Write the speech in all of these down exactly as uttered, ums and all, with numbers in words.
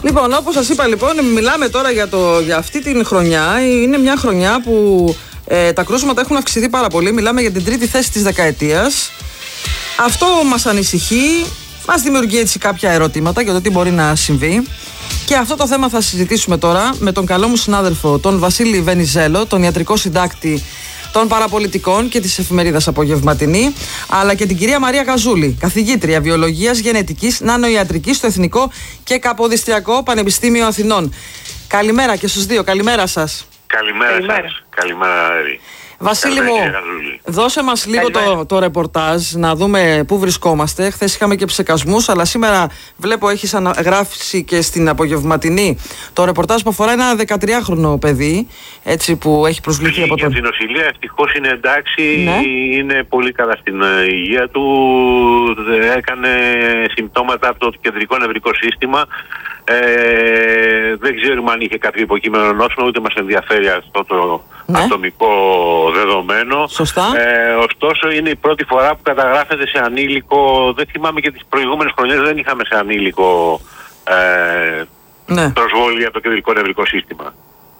Λοιπόν, όπως σας είπα, λοιπόν, μιλάμε τώρα για, το, για αυτή την χρονιά. Είναι μια χρονιά που ε, τα κρούσματα έχουν αυξηθεί πάρα πολύ. Μιλάμε για την τρίτη θέση της δεκαετίας. Αυτό μας ανησυχεί, μας δημιουργεί έτσι κάποια ερωτήματα για το τι μπορεί να συμβεί. Και αυτό το θέμα θα συζητήσουμε τώρα με τον καλό μου συνάδελφο, τον Βασίλη Βενιζέλο, τον ιατρικό συντάκτη των παραπολιτικών και της εφημερίδας Απογευματινή, αλλά και την κυρία Μαρία Γαζούλη, καθηγήτρια βιολογίας γενετικής νανοϊατρικής στο Εθνικό και Καποδιστριακό Πανεπιστήμιο Αθηνών. Καλημέρα και στους δύο, καλημέρα σας. Καλημέρα, καλημέρα. σας. Καλημέρα, Άρη. Βασίλη μου, δώσε μας λίγο το, το ρεπορτάζ, να δούμε πού βρισκόμαστε. Χθες είχαμε και ψεκασμούς, αλλά σήμερα βλέπω έχεις αναγράψει και στην Απογευματινή το ρεπορτάζ που αφορά ένα δεκατριάχρονο παιδί, έτσι, που έχει προσβληθεί από τον... Για την νοσηλεία ευτυχώς είναι εντάξει, ναι. Είναι πολύ καλά στην υγεία του, έκανε συμπτώματα από το κεντρικό νευρικό σύστημα. Ε, δεν ξέρουμε αν είχε κάποιο υποκείμενο νόσημα, ούτε μας ενδιαφέρει αυτό το ναι. ατομικό δεδομένο. Σωστά. Ε, ωστόσο είναι η πρώτη φορά που καταγράφεται σε ανήλικο. Δεν θυμάμαι, και τις προηγούμενες χρονιές δεν είχαμε σε ανήλικο ε, ναι. προσβόλη από το κεντρικό νευρικό σύστημα.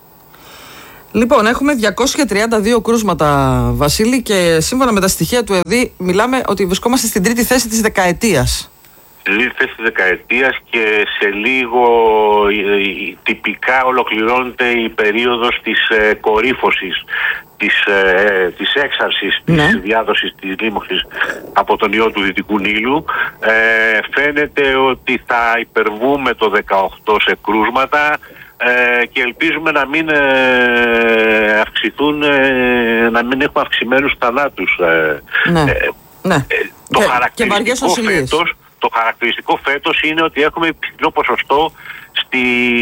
Λοιπόν, έχουμε διακόσια τριάντα δύο κρούσματα, Βασίλη, και σύμφωνα με τα στοιχεία του ΕΔΗ μιλάμε ότι βρισκόμαστε στην τρίτη θέση της δεκαετίας. Στη θέση της δεκαετίας, και σε λίγο ε, τυπικά ολοκληρώνεται η περίοδος της ε, κορύφωσης, της, ε, της έξαρσης, ναι. της διάδοσης της λίμωξης από τον ιό του Δυτικού Νείλου. Ε, φαίνεται ότι θα υπερβούμε το δεκαοκτώ σε κρούσματα ε, και ελπίζουμε να μην ε, αυξηθούν, ε, να μην έχουμε αυξημένους θανάτους. Ε, ναι. Ε, ναι. Ε, το και, χαρακτηριστικό και φέτος Το χαρακτηριστικό φέτος είναι ότι έχουμε υψηλό ποσοστό στη,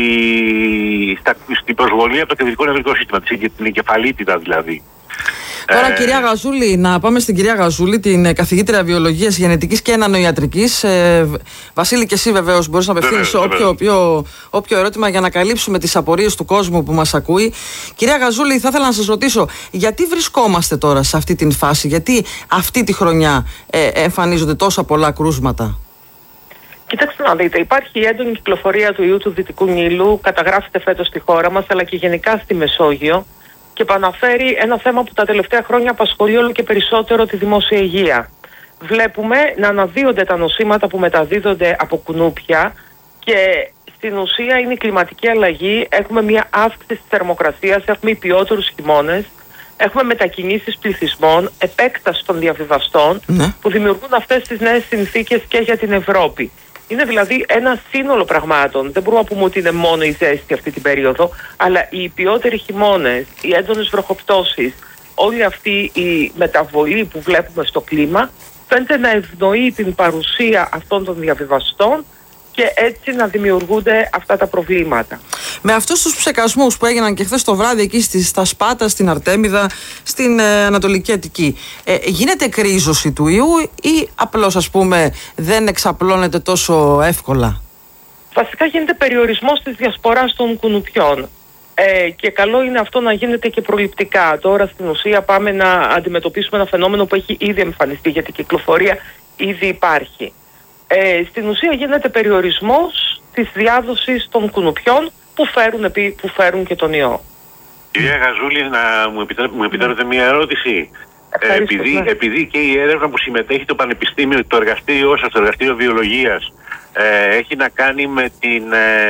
στα, στην προσβολή από το κεντρικό νευρικό σύστημα, την εγκεφαλίτιδα δηλαδή. Τώρα, ε, κυρία Γαζούλη, να πάμε στην κυρία Γαζούλη, την καθηγήτρια βιολογίας γενετικής και νανοϊατρικής. Ε, Βασίλη, και εσύ βεβαίως μπορείς να απευθύνεις όποιο, όποιο, όποιο ερώτημα για να καλύψουμε τις απορίες του κόσμου που μας ακούει. Κυρία Γαζούλη, θα ήθελα να σας ρωτήσω, γιατί βρισκόμαστε τώρα σε αυτή την φάση, γιατί αυτή τη χρονιά ε, εμφανίζονται τόσα πολλά κρούσματα? Κοιτάξτε να δείτε, υπάρχει έντονη κυκλοφορία του ιού του Δυτικού Νείλου, καταγράφεται φέτος στη χώρα μας, αλλά και γενικά στη Μεσόγειο, και επαναφέρει ένα θέμα που τα τελευταία χρόνια απασχολεί όλο και περισσότερο τη δημόσια υγεία. Βλέπουμε να αναδύονται τα νοσήματα που μεταδίδονται από κουνούπια, και στην ουσία είναι η κλιματική αλλαγή. Έχουμε μια αύξηση της θερμοκρασίας, έχουμε υπιότερους χειμώνες, έχουμε μετακινήσεις πληθυσμών, επέκταση των διαβιβαστών, ναι. που δημιουργούν αυτές τις νέες συνθήκες και για την Ευρώπη. Είναι δηλαδή ένα σύνολο πραγμάτων. Δεν μπορούμε να πούμε ότι είναι μόνο η ζέστη αυτή την περίοδο, αλλά οι υπιότεροι χειμώνες, οι έντονες βροχοπτώσεις, όλη αυτή η μεταβολή που βλέπουμε στο κλίμα φαίνεται να ευνοεί την παρουσία αυτών των διαβιβαστών και έτσι να δημιουργούνται αυτά τα προβλήματα. Με αυτούς τους ψεκασμούς που έγιναν και χθες το βράδυ εκεί στα Σπάτα, στην Αρτέμιδα, στην ε, Ανατολική Αττική, ε, γίνεται κρίζωση του ιού ή απλώς, ας πούμε, δεν εξαπλώνεται τόσο εύκολα? Βασικά γίνεται περιορισμός της διασποράς των κουνουπιών. Ε, και καλό είναι αυτό να γίνεται και προληπτικά. Τώρα στην ουσία πάμε να αντιμετωπίσουμε ένα φαινόμενο που έχει ήδη εμφανιστεί, γιατί η κυκλοφορία ήδη υπάρχει. Ε, στην ουσία γίνεται περιορισμός της διάδοσης των κουνουπιών που φέρουν, που φέρουν και τον ιό. Κυρία Γαζούλη, να μου επιτρέπετε, μου επιτρέπετε μια ερώτηση. Ε, επειδή, ναι. επειδή και η έρευνα που συμμετέχει το Πανεπιστήμιο, το εργαστήριό σας, το εργαστήριο βιολογίας, ε, έχει να κάνει με την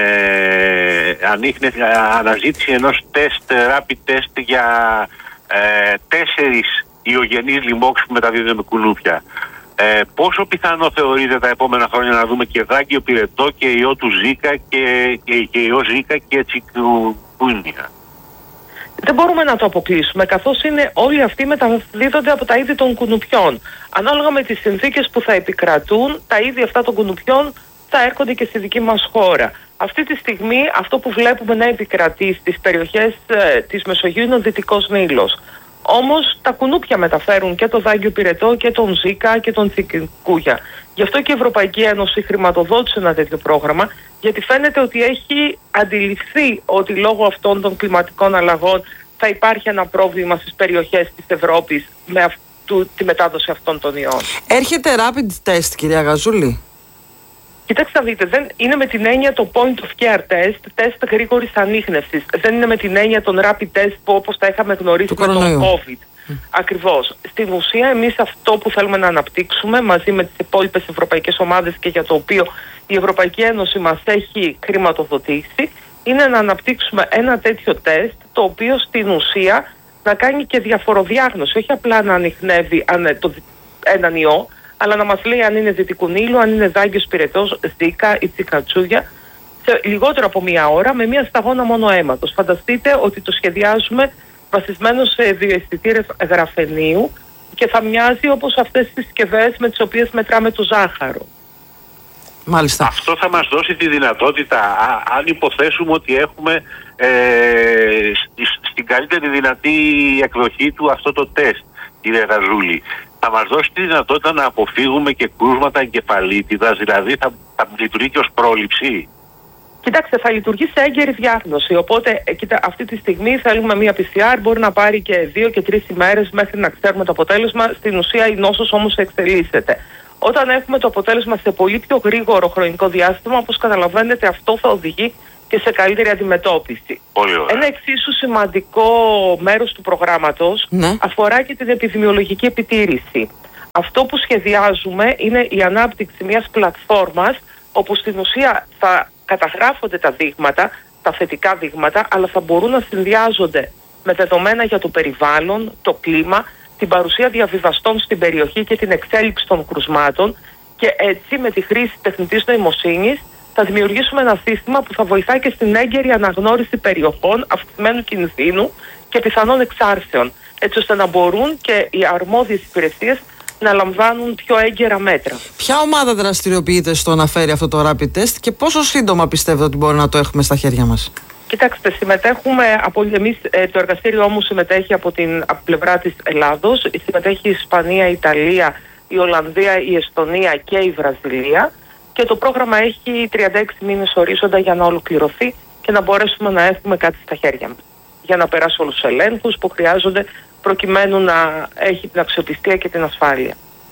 ε, ανίχνευση, αναζήτηση ενός τεστ, rapid test για ε, τέσσερις ιογενείς λοιμώξεις που μεταδίδονται με κουνούπια. Ε, πόσο πιθανό θεωρείτε τα επόμενα χρόνια να δούμε και δάγκιο πυρετό και ιό του Ζίκα και, και, και ιό Ζίκα και τσικούνια? Δεν μπορούμε να το αποκλείσουμε, καθώς είναι όλοι αυτοί μεταδίδονται από τα είδη των κουνουπιών. Ανάλογα με τις συνθήκες που θα επικρατούν, τα είδη αυτά των κουνουπιών θα έρχονται και στη δική μας χώρα. Αυτή τη στιγμή αυτό που βλέπουμε να επικρατεί στις περιοχές ε, της Μεσογείου είναι ο Δυτικός Νείλος. Όμως τα κουνούπια μεταφέρουν και το δάγκιο πυρετό και τον Ζίκα και τον τσικούνια. Γι' αυτό και η Ευρωπαϊκή Ένωση χρηματοδότησε ένα τέτοιο πρόγραμμα, γιατί φαίνεται ότι έχει αντιληφθεί ότι λόγω αυτών των κλιματικών αλλαγών θα υπάρχει ένα πρόβλημα στις περιοχές της Ευρώπης με αυτού, τη μετάδοση αυτών των ιών. Έρχεται rapid test, κυρία Γαζούλη? Κοιτάξτε να δείτε, δεν είναι με την έννοια το point of care test, τεστ γρήγορης ανίχνευσης. Δεν είναι με την έννοια των rapid test που όπως τα είχαμε γνωρίσει με τον COVID. Mm. Ακριβώς. Στην ουσία εμείς αυτό που θέλουμε να αναπτύξουμε μαζί με τις υπόλοιπες ευρωπαϊκές ομάδες και για το οποίο η Ευρωπαϊκή Ένωση μας έχει χρηματοδοτήσει είναι να αναπτύξουμε ένα τέτοιο τεστ το οποίο στην ουσία να κάνει και διαφοροδιάγνωση, όχι απλά να ανιχνεύει έναν ιό, αλλά να μας λέει αν είναι Δυτικού Νείλου, αν είναι Δάγκιος Πυρετός, Ζίκα ή Τσικατσούγια, σε λιγότερο από μία ώρα με μία σταγόνα μόνο αίματος. Φανταστείτε ότι το σχεδιάζουμε βασισμένο σε βιοαισθητήρες γραφενίου και θα μοιάζει όπως αυτές τις συσκευές με τις οποίες μετράμε το ζάχαρο. Μάλιστα. Αυτό θα μας δώσει τη δυνατότητα, α, αν υποθέσουμε ότι έχουμε ε, στην καλύτερη δυνατή εκδοχή του αυτό το τεστ, κύριε Γαζούλη, θα μας δώσει τη δυνατότητα να αποφύγουμε και κρούσματα εγκεφαλίτιδας, δηλαδή θα, θα λειτουργεί και ως πρόληψη. Κοιτάξτε, θα λειτουργεί σε έγκαιρη διάγνωση. Οπότε, κοίτα, αυτή τη στιγμή θέλουμε μία πι σι αρ, μπορεί να πάρει και δύο και τρεις ημέρες μέχρι να ξέρουμε το αποτέλεσμα. Στην ουσία η νόσος όμως εξελίσσεται. Όταν έχουμε το αποτέλεσμα σε πολύ πιο γρήγορο χρονικό διάστημα, όπως καταλαβαίνετε, αυτό θα οδηγεί και σε καλύτερη αντιμετώπιση. Ένα εξίσου σημαντικό μέρος του προγράμματος ναι. αφορά και την επιδημιολογική επιτήρηση. Αυτό που σχεδιάζουμε είναι η ανάπτυξη μιας πλατφόρμας όπου στην ουσία θα καταγράφονται τα δείγματα, τα θετικά δείγματα, αλλά θα μπορούν να συνδυάζονται με δεδομένα για το περιβάλλον, το κλίμα, την παρουσία διαβιβαστών στην περιοχή και την εξέλιξη των κρουσμάτων και έτσι με τη χρήση τεχνητής νοημοσύνης θα δημιουργήσουμε ένα σύστημα που θα βοηθάει και στην έγκαιρη αναγνώριση περιοχών αυξημένου κινδύνου και πιθανών εξάρσεων, έτσι ώστε να μπορούν και οι αρμόδιες υπηρεσίες να λαμβάνουν πιο έγκαιρα μέτρα. Ποια ομάδα δραστηριοποιείται στο να φέρει αυτό το rapid test και πόσο σύντομα πιστεύετε ότι μπορεί να το έχουμε στα χέρια μας? Κοιτάξτε, συμμετέχουμε, από, εμείς, το εργαστήριό μου συμμετέχει από την από πλευρά της Ελλάδος, συμμετέχει η Ισπανία, η Ιταλία, η Ολλανδία, η Εστονία και η Βραζιλία και το πρόγραμμα έχει τριάντα έξι μήνες ορίζοντα για να ολοκληρωθεί και να μπορέσουμε να έχουμε κάτι στα χέρια μας. Για να περάσει όλους τους ελέγχους που χρειάζονται προκειμένου να έχει την αξιοπιστία και την ασφάλεια.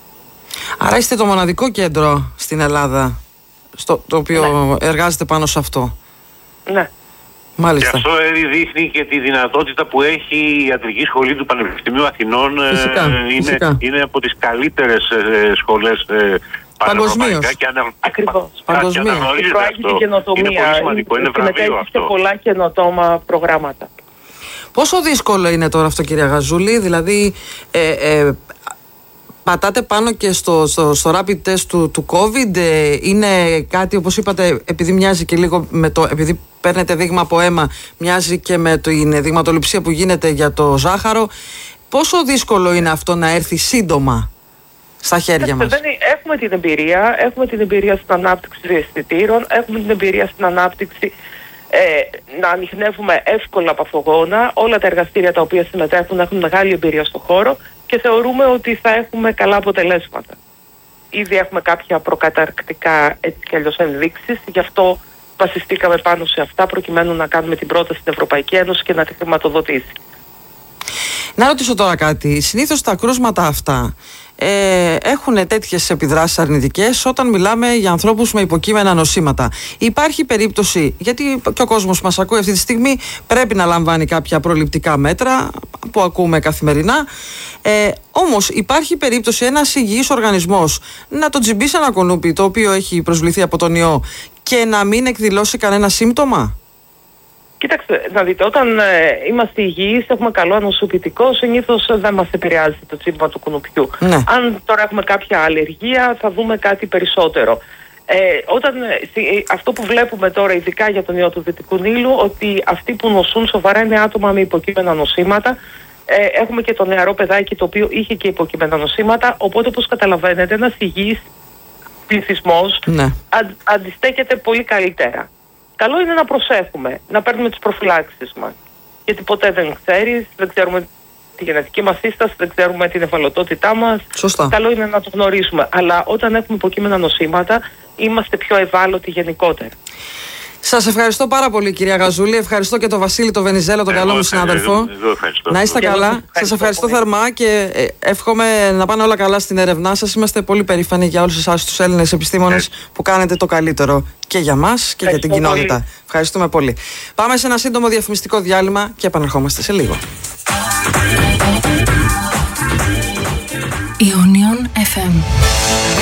Άρα είστε το μοναδικό κέντρο στην Ελλάδα στο, το οποίο ναι. εργάζεται πάνω σε αυτό. Ναι. Μάλιστα. Και αυτό δείχνει και τη δυνατότητα που έχει η Ιατρική Σχολή του Πανεπιστημίου Αθηνών. Φυσικά, είναι, φυσικά. είναι από τις καλύτερες ε, σχολές ε, παγκοσμίως. Ακριβώς. Παγκοσμίως. Και προάγει την καινοτομία. Είναι πολύ σημαντικό, είναι βραβείο αυτό. Σε πολλά καινοτόμα προγράμματα. Πόσο δύσκολο είναι τώρα αυτό, κυρία Γαζούλη, δηλαδή ε, ε, πατάτε πάνω και στο, στο, στο rapid test του, του COVID, ε, είναι κάτι όπως είπατε, επειδή μοιάζει και λίγο με το, επειδή παίρνετε δείγμα από αίμα, μοιάζει και με την δειγματοληψία που γίνεται για το ζάχαρο. Πόσο δύσκολο είναι αυτό να έρθει σύντομα στα χέρια μας? Έχουμε την εμπειρία, έχουμε την εμπειρία στην ανάπτυξη αισθητήρων, έχουμε την εμπειρία στην ανάπτυξη Ε, να ανιχνεύουμε εύκολα παθογόνα. Όλα τα εργαστήρια τα οποία συμμετέχουν έχουν μεγάλη εμπειρία στο χώρο και θεωρούμε ότι θα έχουμε καλά αποτελέσματα. Ήδη έχουμε κάποια προκαταρκτικά έτσι κι αλλιώς ενδείξεις, γι' αυτό βασιστήκαμε πάνω σε αυτά προκειμένου να κάνουμε την πρόταση στην Ευρωπαϊκή Ένωση και να τη χρηματοδοτήσει. Να ρωτήσω τώρα κάτι. Συνήθως τα κρούσματα αυτά ε, έχουν τέτοιες επιδράσεις αρνητικές όταν μιλάμε για ανθρώπους με υποκείμενα νοσήματα. Υπάρχει περίπτωση, γιατί και ο κόσμος μας ακούει αυτή τη στιγμή, πρέπει να λαμβάνει κάποια προληπτικά μέτρα που ακούμε καθημερινά. Ε, όμως υπάρχει περίπτωση ένας υγιής οργανισμός να το τζιμπήσει ένα κουνούπι το οποίο έχει προσβληθεί από τον ιό και να μην εκδηλώσει κανένα σύμπτωμα? Κοιτάξτε, να δείτε, όταν ε, είμαστε υγιείς, έχουμε καλό ανοσοποιητικό, συνήθως δεν μας επηρεάζει το τσίμπημα του κουνουπιού. Ναι. Αν τώρα έχουμε κάποια αλλεργία, θα δούμε κάτι περισσότερο. Ε, όταν, ε, αυτό που βλέπουμε τώρα, ειδικά για τον ιό του Δυτικού Νείλου, ότι αυτοί που νοσούν σοβαρά είναι άτομα με υποκείμενα νοσήματα. Ε, έχουμε και το νεαρό παιδάκι το οποίο είχε και υποκείμενα νοσήματα. Οπότε, όπως καταλαβαίνετε, ένας υγιής πληθυσμός ναι. αν, αντιστέκεται πολύ καλύτερα. Καλό είναι να προσέχουμε, να παίρνουμε τις προφυλάξεις μας. Γιατί ποτέ δεν ξέρεις, δεν ξέρουμε τη γενετική μας σύσταση, δεν ξέρουμε την ευαλωτότητά μας. Σωστά. Καλό είναι να το γνωρίσουμε. Αλλά όταν έχουμε υποκείμενα νοσήματα, είμαστε πιο ευάλωτοι γενικότερα. Σας ευχαριστώ πάρα πολύ, κυρία Γαζούλη. Ευχαριστώ και τον Βασίλη τον Βενιζέλο, τον εγώ, καλό μου συνάδελφο. Εγώ, εγώ ευχαριστώ. Να είστε καλά. Σας ευχαριστώ θερμά και εύχομαι να πάνε όλα καλά στην έρευνά σας. Είμαστε πολύ περήφανοι για όλους εσάς τους Έλληνες επιστήμονες που κάνετε το καλύτερο και για μας και για την κοινότητα. Πολύ. Ευχαριστούμε πολύ. Πάμε σε ένα σύντομο διαφημιστικό διάλειμμα και επανερχόμαστε σε λίγο. Ionion εφ εμ